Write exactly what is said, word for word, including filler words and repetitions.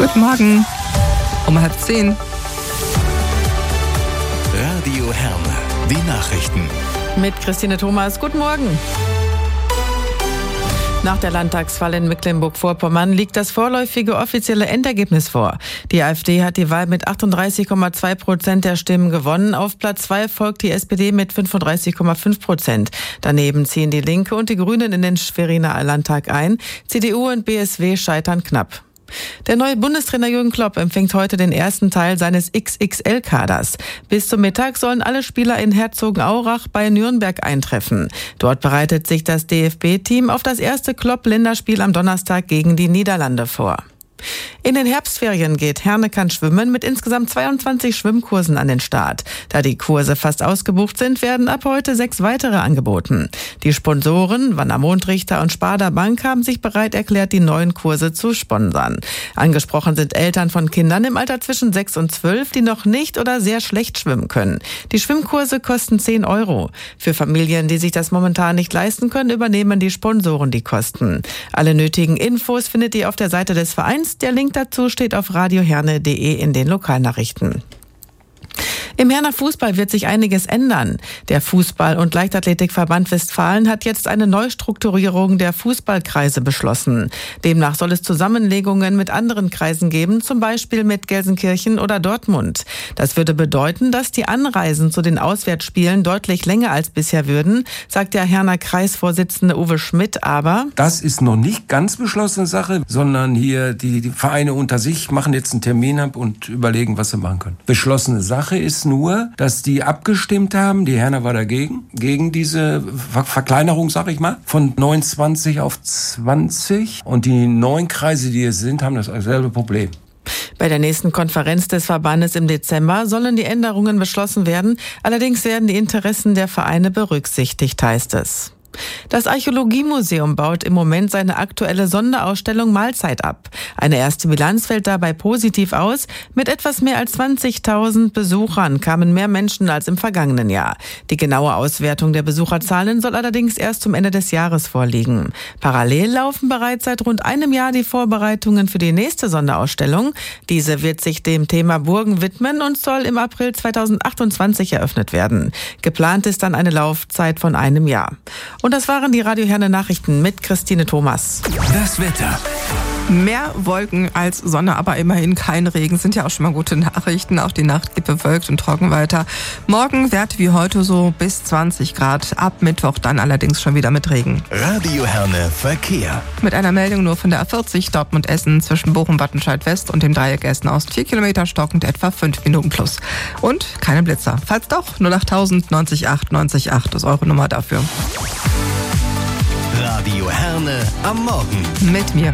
Guten Morgen, um halb zehn. Radio Herne, die Nachrichten. Mit Christine Thomas, guten Morgen. Nach der Landtagswahl in Mecklenburg-Vorpommern liegt das vorläufige offizielle Endergebnis vor. Die AfD hat die Wahl mit achtunddreißig Komma zwei Prozent der Stimmen gewonnen. Auf Platz zwei folgt die S P D mit fünfunddreißig Komma fünf Prozent. Daneben ziehen die Linke und die Grünen in den Schweriner Landtag ein. C D U und B S W scheitern knapp. Der neue Bundestrainer Jürgen Klopp empfängt heute den ersten Teil seines X X L-Kaders. Bis zum Mittag sollen alle Spieler in Herzogenaurach bei Nürnberg eintreffen. Dort bereitet sich das D F B-Team auf das erste Klopp-Länderspiel am Donnerstag gegen die Niederlande vor. In den Herbstferien geht Herne kann schwimmen mit insgesamt zweiundzwanzig Schwimmkursen an den Start. Da die Kurse fast ausgebucht sind, werden ab heute sechs weitere angeboten. Die Sponsoren Wandermond-Richter und Sparda Bank haben sich bereit erklärt, die neuen Kurse zu sponsern. Angesprochen sind Eltern von Kindern im Alter zwischen sechs und zwölf, die noch nicht oder sehr schlecht schwimmen können. Die Schwimmkurse kosten zehn Euro. Für Familien, die sich das momentan nicht leisten können, übernehmen die Sponsoren die Kosten. Alle nötigen Infos findet ihr auf der Seite des Vereins. Der Link dazu steht auf radioherne punkt de in den Lokalnachrichten. Im Herner Fußball wird sich einiges ändern. Der Fußball- und Leichtathletikverband Westfalen hat jetzt eine Neustrukturierung der Fußballkreise beschlossen. Demnach soll es Zusammenlegungen mit anderen Kreisen geben, zum Beispiel mit Gelsenkirchen oder Dortmund. Das würde bedeuten, dass die Anreisen zu den Auswärtsspielen deutlich länger als bisher würden, sagt der Herner Kreisvorsitzende Uwe Schmidt, aber das ist noch nicht ganz beschlossene Sache, sondern hier die, die Vereine unter sich machen jetzt einen Termin ab und überlegen, was sie machen können. Beschlossene Sache ist nur, dass die abgestimmt haben, die Herner war dagegen, gegen diese Ver- Verkleinerung, sag ich mal, von neunundzwanzig auf zwanzig. Und die neuen Kreise, die es sind, haben das selbe Problem. Bei der nächsten Konferenz des Verbandes im Dezember sollen die Änderungen beschlossen werden. Allerdings werden die Interessen der Vereine berücksichtigt, heißt es. Das Archäologiemuseum baut im Moment seine aktuelle Sonderausstellung Mahlzeit ab. Eine erste Bilanz fällt dabei positiv aus. Mit etwas mehr als zwanzigtausend Besuchern kamen mehr Menschen als im vergangenen Jahr. Die genaue Auswertung der Besucherzahlen soll allerdings erst zum Ende des Jahres vorliegen. Parallel laufen bereits seit rund einem Jahr die Vorbereitungen für die nächste Sonderausstellung. Diese wird sich dem Thema Burgen widmen und soll im April zweitausendachtundzwanzig eröffnet werden. Geplant ist dann eine Laufzeit von einem Jahr. Und das waren die Radio Herne Nachrichten mit Christine Thomas. Das Wetter. Mehr Wolken als Sonne, aber immerhin kein Regen. Sind ja auch schon mal gute Nachrichten. Auch die Nacht geht bewölkt und trocken weiter. Morgen Werte wie heute so bis zwanzig Grad. Ab Mittwoch dann allerdings schon wieder mit Regen. Radio Herne Verkehr. Mit einer Meldung nur von der A vierzig Dortmund-Essen zwischen Bochum-Wattenscheid-West und dem Dreieck Essen-Ost. Vier Kilometer stockend, etwa fünf Minuten plus. Und keine Blitzer. Falls doch, null achttausend neunzig acht neunzig acht ist eure Nummer dafür. Radio Herne am Morgen. Mit mir,